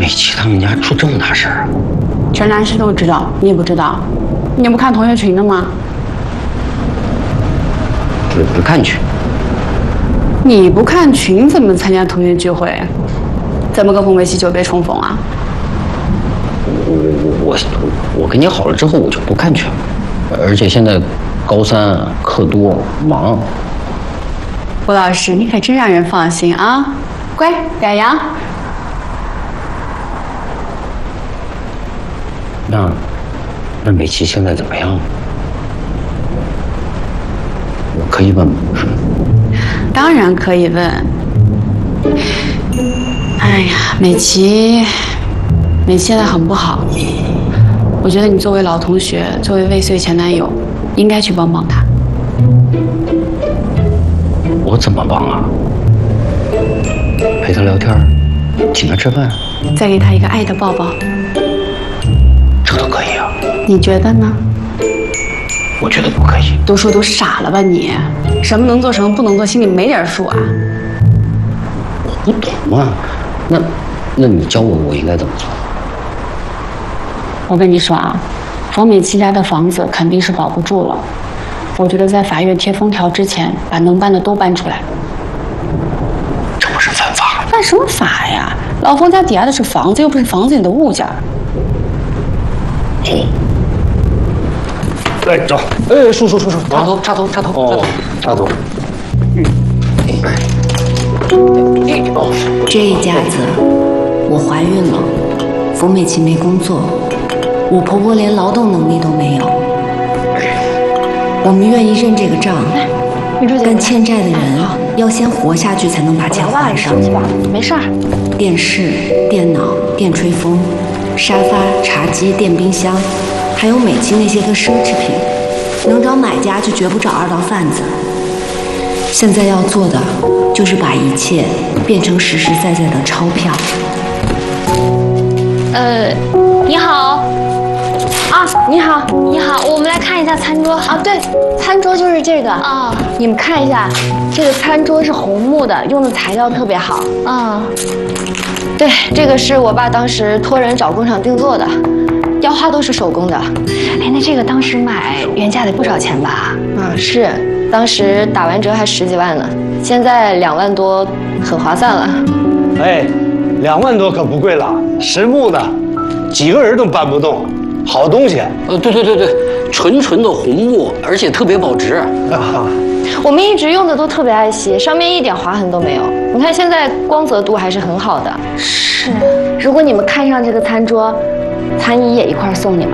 琪他们家出这么大事儿啊？ 全南市都知道，你不知道？你不看同学群的吗？ 不看去。 你不看群怎么参加同学聚会？怎么跟冯维熙久别重逢啊？ 我跟你好了之后，我就不看去了。而且现在高三课多忙。 吴老师，你可真让人放心啊！乖，表扬。 那美琪现在怎么样？我可以问吗？ 当然可以问。哎呀，美琪现在很不好。我觉得你作为老同学，作为未遂前男友，应该去帮帮她。 我怎么帮啊？陪她聊天，请她吃饭， 再给她一个爱的抱抱， 这都可以啊？ 你觉得呢？ 我觉得不可以。 读书都傻了吧你？什么能做，什么不能做，心里没点数啊？ 我不懂啊。那你教我应该怎么做？ 我跟你说啊，冯美琪家的房子肯定是保不住了。我觉得在法院贴封条之前，把能搬的都搬出来。 这不是犯法？ 犯什么法呀？老冯家抵押的是房子，又不是房子里的物件。 来走。叔，插头。哦，插头。 这一家子，我怀孕了，冯美琪没工作，我婆婆连劳动能力都没有。我们愿意认这个账，但欠债的人要先活下去才能把钱还上。 没事儿。 电视、电脑、电吹风、沙发、茶几、电冰箱，还有美琪那些个奢侈品，能找买家就绝不找二道贩子。现在要做的就是把一切变成实实在在的钞票。 你好。啊，你好，我们来看一下餐桌啊。对，餐桌就是这个啊。你们看一下，这个餐桌是红木的，用的材料特别好。啊，对，这个是我爸当时托人找工厂定做的，雕花都是手工的。哎，那这个当时买原价得不少钱吧？啊，是，当时打完折还10几万呢，现在2万多，很划算了。 哎，2万多可不贵了，实木的，几个人都搬不动。好东西， 对，纯的红木，而且特别保值。 我们一直用的都特别爱惜，上面一点划痕都没有。你看现在光泽度还是很好的。是，如果你们看上这个餐桌，餐椅也一块送你们。